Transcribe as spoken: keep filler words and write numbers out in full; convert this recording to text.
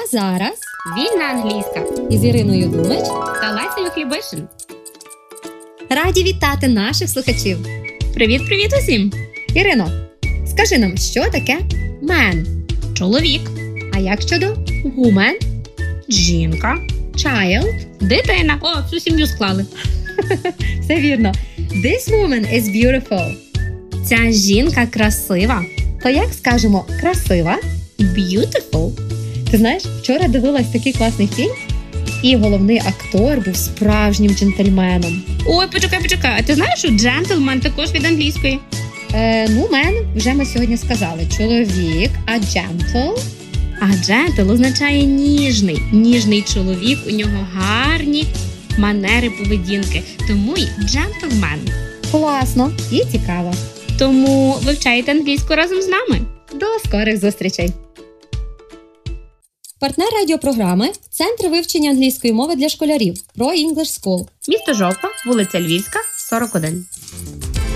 зараз Вільна англійська із Іриною Думич та Лесею Хлібишин. раді вітати наших слухачів. Привіт-привіт усім! Ірино, скажи нам, що таке man? Чоловік, А як щодо woman, жінка, child? дитина. О, всю сім'ю склали. Все вірно. This woman is beautiful. Ця жінка красива. То як скажемо красива? Beautiful. Ти знаєш, вчора дивилась такий класний фільм, і головний актор був справжнім джентльменом. Ой, почекай, почекай. А ти знаєш, що джентльмен також від англійської? Е, ну, мен, вже ми сьогодні сказали. Чоловік, а gentle? А джентл означає ніжний. Ніжний чоловік, у нього гарні манери поведінки. Тому й джентльмен. Класно і цікаво. Тому вивчайте англійську разом з нами. До скорих зустрічей! Партнер радіопрограми – Центр вивчення англійської мови для школярів Pro English School. Місто Жовква, вулиця Львівська, сорок один.